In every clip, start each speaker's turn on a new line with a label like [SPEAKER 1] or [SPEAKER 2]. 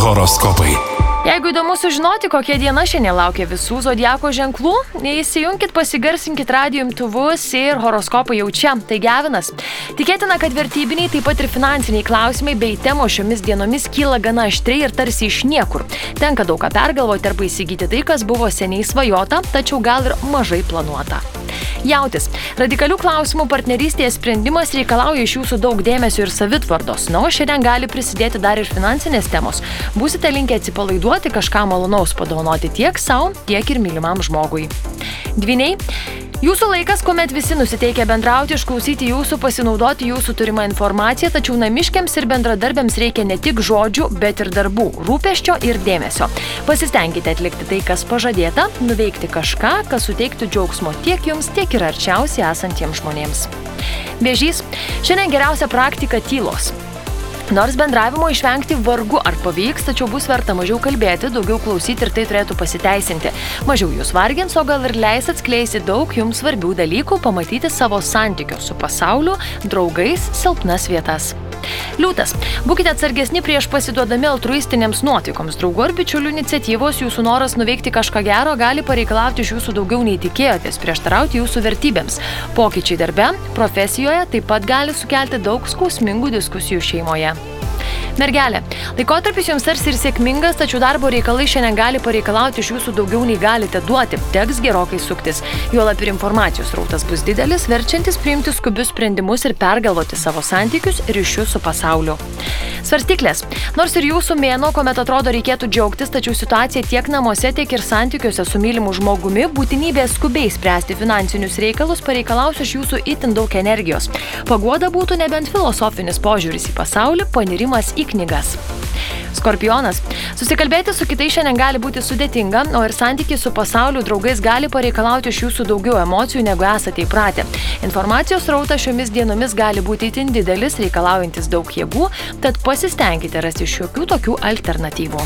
[SPEAKER 1] Horoskopai.
[SPEAKER 2] Jeigu įdomu sužinoti, kokia diena šiandien laukia visų zodiako ženklų, įsijunkit, pasigarsinkit radijo imtuvus ir horoskopai jau čia. Tai Gevinas. Tikėtina, kad vertybiniai, taip pat ir finansiniai klausimai bei temos šiomis dienomis kyla gana aštriai ir tarsi iš niekur. Tenka daug ką pergalvoti arba įsigyti tai, kas buvo seniai svajota, tačiau gal ir mažai planuota. Jautis. Radikalių klausimų partnerystėje sprendimas reikalauja iš jūsų daug dėmesio ir savitvardos, o šiandien gali prisidėti dar ir finansinės temos. Būsite linkę atsipalaiduoti, kažką malonaus padovanoti tiek savo, tiek ir mylimam žmogui. Dvyniai. Jūsų laikas, kuomet visi nusiteikia bendrauti, išklausyti jūsų, pasinaudoti jūsų turimą informaciją, tačiau namiškiams ir bendradarbiams reikia ne tik žodžių, bet ir darbų, rūpesčio ir dėmesio. Pasistengkite atlikti tai, kas pažadėta, nuveikti kažką, kas suteiktų džiaugsmo tiek jums, tiek ir arčiausiai esantiems žmonėms. Vėžys. Šiandien geriausia praktika tylos. Nors bendravimo išvengti vargu ar pavyks, tačiau bus verta mažiau kalbėti, daugiau klausyti ir tai turėtų pasiteisinti. Mažiau jūs vargins, o gal ir leis atskleisti daug jums svarbių dalykų, pamatyti savo santykio su pasauliu, draugais, silpnas vietas. Liūtas. Būkite atsargesni prieš pasiduodami altruistinėms nuotaikoms. Draugų ar bičiulių iniciatyvos, jūsų noras nuveikti kažką gero gali pareikalauti iš jūsų daugiau nei tikėjotės, prieštarauti jūsų vertybėms. Pokyčiai darbe, profesijoje taip pat gali sukelti daug skausmingų diskusijų šeimoje. Mergelė. Laikotarpis jums tarsi ir sėkmingas, tačiau darbo reikalai šiandien gali pareikalauti iš jūsų daugiau nei galite duoti. Teks gerokai suktis. Juolab ir informacijos srautas bus didelis, verčiantis priimti skubius sprendimus ir pergalvoti savo santykius ir ryšius su pasauliu. Svarstyklės. Nors ir jūsų mėnuo, kuomet atrodo reikėtų džiaugtis, tačiau situacija tiek namuose, tiek ir santykiuose su mylimu žmogumi, būtinybė skubiai spręsti finansinius reikalus pareikalaus iš jūsų itin daug energijos. Paguoda būtų nebent filosofinis požiūris į pasaulį, panirimas į knygas. Skorpionas. Susikalbėti su kitais šiandien gali būti sudėtinga, o ir santykiai su pasauliu draugais gali pareikalauti iš jūsų daugiau emocijų, negu esate įpratę. Informacijos srautas šiomis dienomis gali būti itin didelis, reikalaujantis daug jėgų, tad pasistengkite rasti šiokių tokių alternatyvų.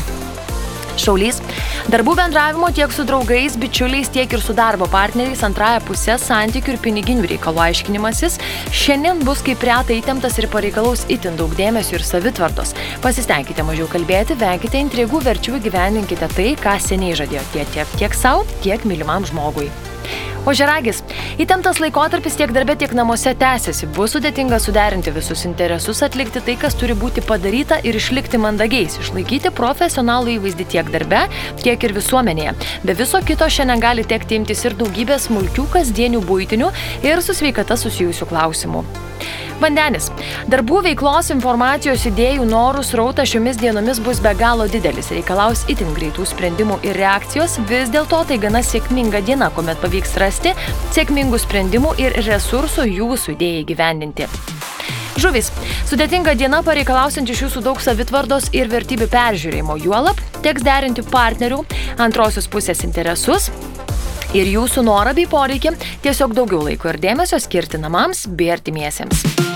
[SPEAKER 2] Šaulys. Darbų bendravimo tiek su draugais, bičiuliais, tiek ir su darbo partneriais antrąją pusę santykių ir piniginių reikalų aiškinimasis šiandien bus kaip reta įtemptas ir pareikalaus itin daug dėmesio ir savitvardos. Pasistengkite mažiau kalbėti, venkite intrigų, verčiau įgyvendinkite tai, ką seniai žadėjote tiek savo, tiek mylimam žmogui. Ožiaragis. Įtemptas laikotarpis tiek darbe, tiek namuose tęsiasi. Bus sudėtinga suderinti visus interesus, atlikti tai, kas turi būti padaryta ir išlikti mandagiais, išlaikyti profesionalų įvaizdį tiek darbe, tiek ir visuomenėje. Be viso kito šiandien gali tekti imtis ir daugybė smulkių kasdienių buitinių ir su sveikata susijusių klausimų. Vandenis. Darbų, veiklos, informacijos, idėjų, norų srautas šiomis dienomis bus be galo didelis, reikalaus itin greitų sprendimų ir reakcijos, vis dėlto tai gana sėkminga diena, kuomet pavyks rasti sėkmingų sprendimų ir resursų jūsų idėjai įgyvendinti. Žuvis. Sudėtinga diena pareikalausiant iš jūsų daug savitvardos ir vertybių peržiūrėjimo, juolab teks derinti partnerių, antrosios pusės interesus ir jūsų norą bei poreikį tiesiog daugiau laiko ir dėmesio skirti namams bei artimiesiems.